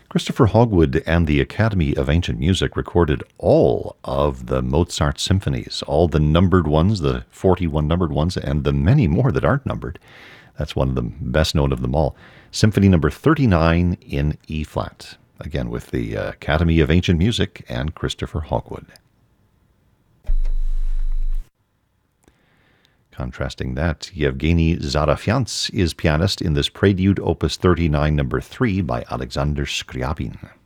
Christopher Hogwood and the Academy of Ancient Music recorded all of the Mozart symphonies, all the numbered ones, the 41 numbered ones, and the many more that aren't numbered. That's one of the best known of them all. Symphony number 39 in E-flat. Again, with the Academy of Ancient Music and Christopher Hogwood. Contrasting that, Yevgeny Zarafyants is pianist in this Prelude Opus 39 number 3 by Alexander Scriabin.